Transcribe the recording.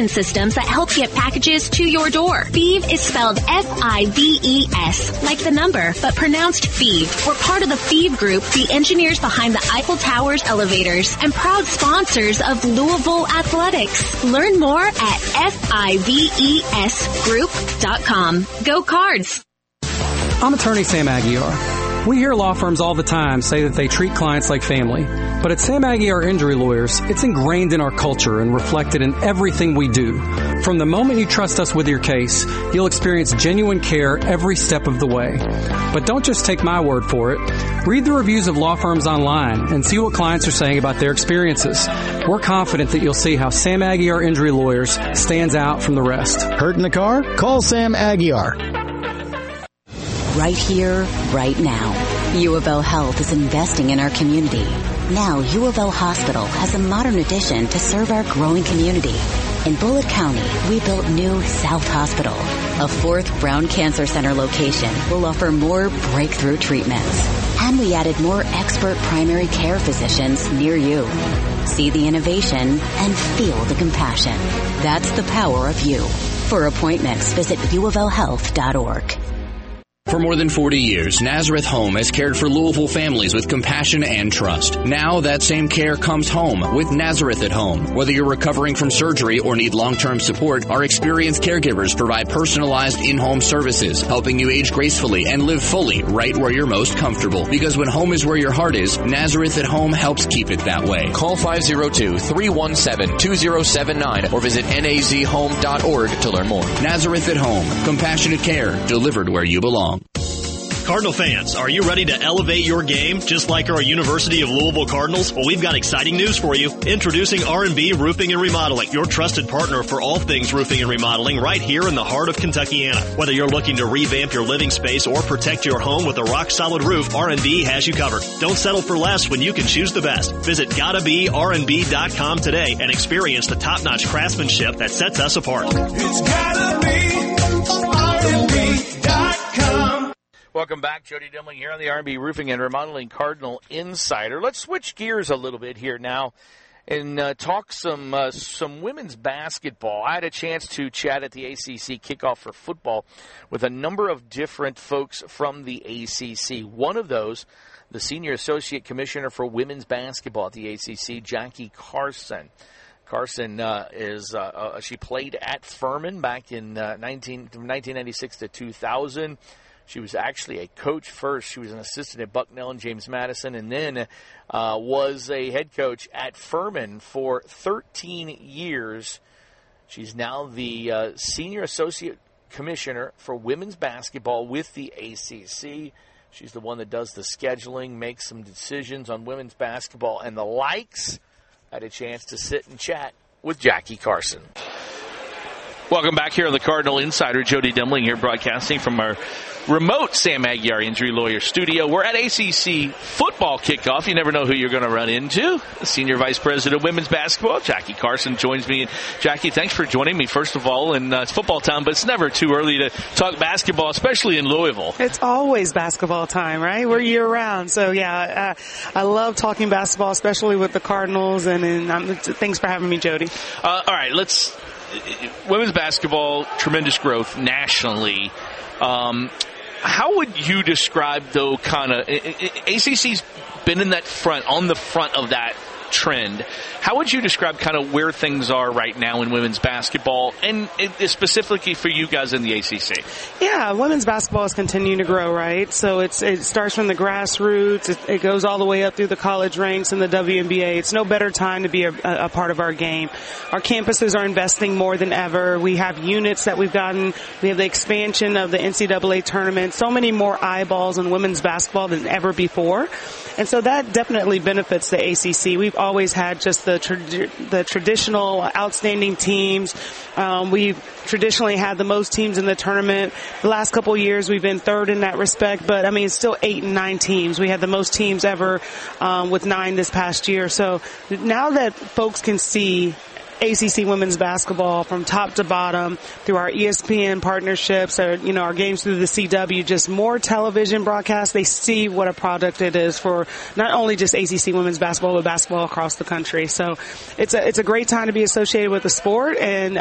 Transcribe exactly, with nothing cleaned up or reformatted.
distribution systems that help get packages to your door. Five is spelled F I V E S, like the number, but pronounced Five. We're part of the Five Group, the engineers behind the Eiffel Tower's elevators, and proud sponsors of Louisville Athletics. Learn more at F I V E S group dot com. Go Cards! I'm attorney Sam Aguiar. We hear law firms all the time say that they treat clients like family. But at Sam Aguiar Injury Lawyers, it's ingrained in our culture and reflected in everything we do. From the moment you trust us with your case, you'll experience genuine care every step of the way. But don't just take my word for it. Read the reviews of law firms online and see what clients are saying about their experiences. We're confident that you'll see how Sam Aguiar Injury Lawyers stands out from the rest. Hurt in the car? Call Sam Aguiar. Right here, right now. U of L Health is investing in our community. Now, U of L Hospital has a modern addition to serve our growing community. In Bullitt County, we built new South Hospital. A fourth Brown Cancer Center location will offer more breakthrough treatments. And we added more expert primary care physicians near you. See the innovation and feel the compassion. That's the power of you. For appointments, visit u of l health dot org. For more than forty years, Nazareth Home has cared for Louisville families with compassion and trust. Now that same care comes home with Nazareth at Home. Whether you're recovering from surgery or need long-term support, our experienced caregivers provide personalized in-home services, helping you age gracefully and live fully right where you're most comfortable. Because when home is where your heart is, Nazareth at Home helps keep it that way. Call five oh two, three one seven, two oh seven nine or visit N A Z home dot org to learn more. Nazareth at Home. Compassionate care delivered where you belong. Cardinal fans, are you ready to elevate your game just like our University of Louisville Cardinals? Well, we've got exciting news for you. Introducing R and B Roofing and Remodeling, your trusted partner for all things roofing and remodeling right here in the heart of Kentuckiana. Whether you're looking to revamp your living space or protect your home with a rock-solid roof, R and B has you covered. Don't settle for less when you can choose the best. Visit gotta be R and B dot com today and experience the top-notch craftsmanship that sets us apart. It's gotta be R and B dot com. Welcome back. Jody Demling here on the R and B Roofing and Remodeling Cardinal Insider. Let's switch gears a little bit here now and uh, talk some uh, some women's basketball. I had a chance to chat at the A C C kickoff for football with a number of different folks from the A C C. One of those, the Senior Associate Commissioner for Women's Basketball at the A C C, Jackie Carson. Carson uh, is uh, uh, she played at Furman back in uh, nineteen, from nineteen ninety-six to two thousand. She was actually a coach first. She was an assistant at Bucknell and James Madison, and then uh, was a head coach at Furman for thirteen years. She's now the uh, Senior Associate Commissioner for Women's Basketball with the A C C. She's the one that does the scheduling, makes some decisions on women's basketball and the likes. I had a chance to sit and chat with Jackie Carson. Welcome back here on the Cardinal Insider. Jody Demling here broadcasting from our remote Sam Aguiar Injury Lawyer studio. We're at A C C football kickoff. You never know who you're going to run into. The Senior Vice President of Women's Basketball, Jackie Carson, joins me. Jackie, thanks for joining me, first of all. And uh, it's football time, but it's never too early to talk basketball, especially in Louisville. It's always basketball time, right? We're year-round. So, yeah, uh, I love talking basketball, especially with the Cardinals. And, and um, thanks for having me, Jody. Uh, all right, let's – women's basketball, tremendous growth nationally. Um, how would you describe, though, kind of A C C's been in that front, on the front of that trend. How would you describe kind of where things are right now in women's basketball, and specifically for you guys in the A C C? Yeah, women's basketball is continuing to grow, right? So it's it starts from the grassroots. It, it goes all the way up through the college ranks and the W N B A. It's no better time to be a, a part of our game. Our campuses are investing more than ever. We have units that we've gotten. We have the expansion of the N C double A tournament. So many more eyeballs on women's basketball than ever before. And so that definitely benefits the A C C. We've always had just the tra- the traditional outstanding teams. Um, we've traditionally had the most teams in the tournament. The last couple of years we've been third in that respect, but I mean it's still eight and nine teams. We had the most teams ever um, with nine this past year. So now that folks can see A C C women's basketball from top to bottom through our E S P N partnerships, or, you know, our games through the C W, just more television broadcasts. They see what a product it is for not only just A C C women's basketball, but basketball across the country. So it's a, it's a great time to be associated with the sport, and